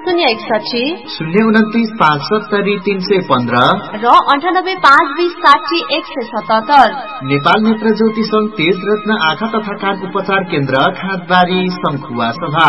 061 029 570 315 र 98 520 60 177। नेपाल नेत्र ज्योति संघ तेज रत्न आँखा तथा कान उपचार केन्द्र खादबारी संखुवा सभा।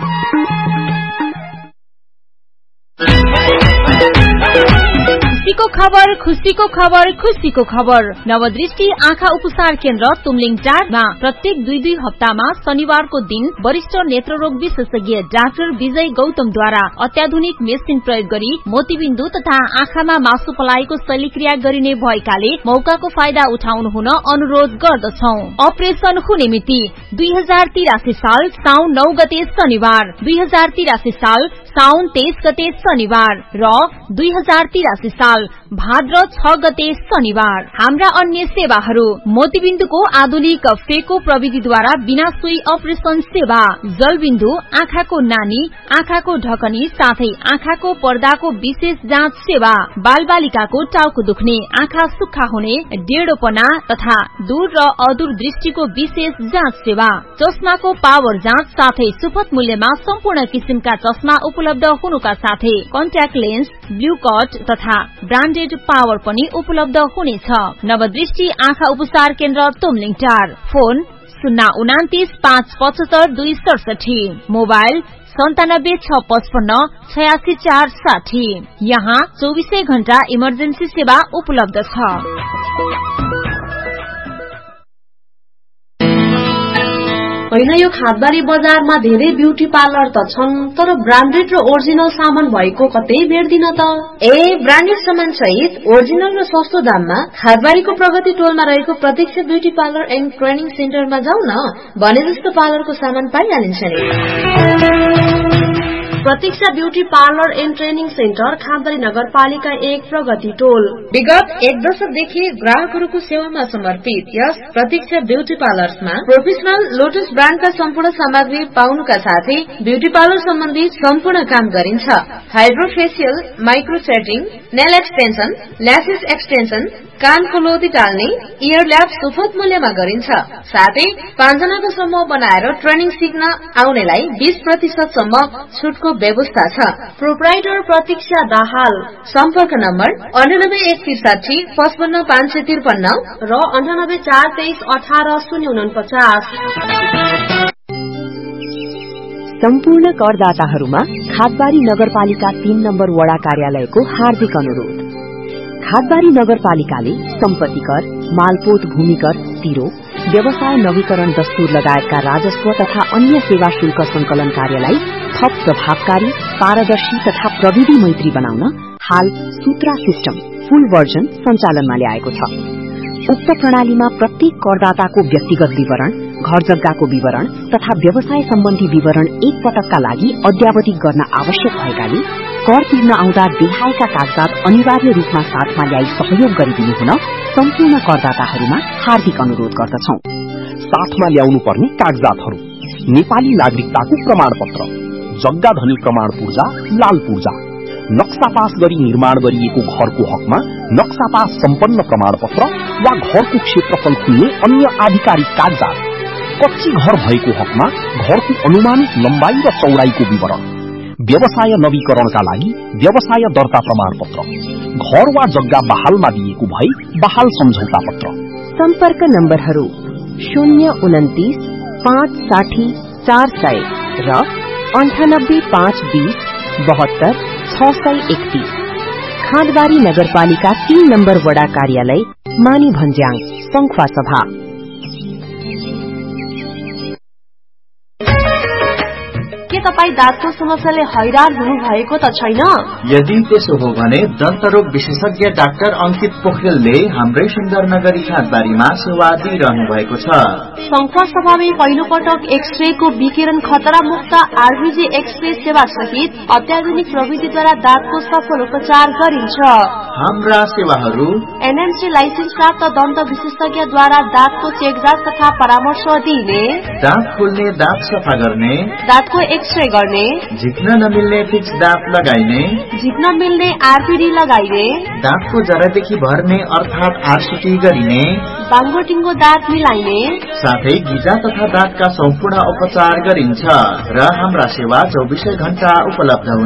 खुशीको खबर, खुशीको खबर, खुशीको खबर। नवदृष्टि आँखा उपचार केन्द्र तुमलिङ टारमा प्रत्येक 2 हप्तामा शनिबारको दिन वरिष्ठ नेत्ररोग विशेषज्ञ डाक्टर विजय गौतमद्वारा अत्याधुनिक मेसिन प्रयोग गरी मोतीबिन्दु तथा आँखामा मासु पलाएको शल्यक्रिया गरिने भएकाले मौकाको फाइदा उठाउनु हुन अनुरोध गर्दछौ। अपरेशन हुने मिति 2083 साल साउन 9 गते शनिबार, 2083 साल साउन 23 गते शनिबार र 2083 साल भाद्र 6 गते शनिबार। हाम्रा अन्य सेवाहरू: मोतीबिन्दुको आधुनिक फेको प्रविधिद्वारा बिना सुई अपरेशन सेवा, जलबिन्दु, आँखाको नानी, आँखाको ढकनी साथै आँखाको पर्दाको विशेष जाँच सेवा, बालबालिकाको टाउको दुख्ने, आँखा सुक्खा हुने, डेढोपना तथा दूर र अदूर दृष्टिको विशेष जाँच सेवा, चस्माको पावर जाँच साथै सुपथ मूल्यमा सम्पूर्ण किसिमका चस्मा उपलब्ध हुनुका साथै कन्ट्याक्ट लेन्स, ब्लू कट तथा ब्रान्डेड पावर पनि उपलब्ध हुनेछ। नवदृष्टि आँखा उपचार केन्द्र तुमलिङ टार। Phone 029 575 267, mobile 97 655 86 460। यहाँ 24 घण्टा इमर्जेन्सी सेवा उपलब्ध छ। होइन, यो खादबारी बजारमा धेरै ब्युटी पार्लर त छन्, तर ब्रान्डेड र ओरिजिनल सामान भएको कतै भेट्दिन त। ब्रान्डेड सामान सहित ओरिजिनल र सस्तो दाममा खादबारीको प्रगति टोलमा रहेको प्रत्यक्ष ब्युटी पार्लर एन्ड ट्रेनिङ सेन्टरमा जाऊ न, भने जस्तो पार्लरको सामान पाइहालिन्छ नि। प्रतीक्षा beauty parlour and training centre खादबारी नगरपालिका 1 प्रगति टोल। विगत 1 दशकदेखि ग्राहकहरूको सेवामा समर्पित यस प्रतीक्षा ब्यूटी पार्लर्समा प्रोफेसनल लोटस ब्रान्डका सम्पूर्ण सामग्री पाउनुका साथै ब्यूटी पार्लर सम्बन्धी सम्पूर्ण काम गरिन्छ। Hydro facial, micro threading, nail extension, lashes extension, कानको लोदी टाल्ने, इयर ल्याब सुपथ मूल्यमा गरिन्छ। साथै 5 जनाको समूह बनाएर ट्रेनिङ सिक्न आउनेलाई 20% सम्म छुटको व्यवस्था छ। प्रोप्राइटर प्रतीक्षा दाहाल। सम्पर्क नम्बर 98 163 55 553 र 98 423 18 049। सम्पूर्ण करदाताहरूमा खादबारी नगरपालिका 3 नम्बर वडा कार्यालयको हार्दिक अनुरोध। खादबारी नगरपालिकाले सम्पत्ति कर, मालपोत भूमि कर, तिरो, व्यवसाय नवीकरण दस्तुर लगायतका राजस्व तथा अन्य सेवा शुल्क संकलन कार्यलाई थप प्रभावकारी, पारदर्शी तथा प्रविधि मैत्री बनाउन हाल सूत्रा सिस्टम फुल भर्जन सञ्चालनमा ल्याएको छ। उक्त प्रणालीमा प्रत्येक करदाताको व्यक्तिगत विवरण, घर जग्गाको विवरण तथा व्यवसाय सम्बन्धी विवरण एक पटकका लागि अद्यावधिक गर्न आवश्यक भएकाले कर तिर्न आउँदा देखाएका कागजात अनिवार्य रूपमा साथमा ल्याई सहयोग गरिदिनु हुन सम्पूर्ण करदाताहरूमा हार्दिक अनुरोध गर्दछौं। साथमा ल्याउनु पर्ने कागजातहरू: नेपाली नागरिकताको प्रमाणपत्र, जग्गा धनी प्रमाण पूर्जा, लाल पूर्जा, नक्सा पास गरी निर्माण गरिएको घरको हकमा नक्सा पास सम्पन्न प्रमाणपत्र वा घरको क्षेत्रफल खुल्ने अन्य आधिकारिक कागजात, कच्ची घर भएको हकमा घरको अनुमानित लम्बाई र चौडाईको विवरण, व्यवसाय नवीकरणका लागि व्यवसाय दर्ता प्रमाणपत्र, घर वा जग्गा बहालमा दिएको भई बहाल सम्झौता पत्र। सम्पर्क नम्बरहरू 029 560 400 र 98 520 72 631। खादबारी नगरपालिका 3 नम्बर वडा कार्यालय, मानी भन्ज्याङ, संखुवा सभा। के तपाई दाँतको समस्याले हैरान हुनु भएको त छैन? यदि त्यसो हो भने दन्तरोग विशेषज्ञ डाक्टर अंकित पोखरेलले हाम्रै सुन्दरनगरी खादबारीमा सेवा दिइरहनु भएको छ। संखुवा सभामै पहिलो पटक एक्सरे को विकिरण खतरा मुक्त आरबीजी एक्सरे सेवा सहित अत्याधुनिक प्रविधिद्वारा दाँतको सफल उपचार गरिन्छ। हाम्रा सेवाहरू: एनएमसी लाइसेन्स प्राप्त दन्त विशेषज्ञद्वारा दाँतको चेकजाँच तथा परामर्श दिने, दाँत खोल्ने, दाँत सफा गर्ने, दाँतको एक्सरे गर्ने, झिक्न नमिल्ने फिक्स दाँत लगाइने, झिक्न मिल्ने आरपीडी लगाइने, दाँतको जरादेखि भर्ने अर्थात आरसीटी गरिने, बाङ्गोटिङ्गो दाँत मिलाइने, साथै गिजा तथा दाँतका सम्पूर्ण उपचार गरिन्छ र हाम्रा सेवा 24 घण्टा उपलब्ध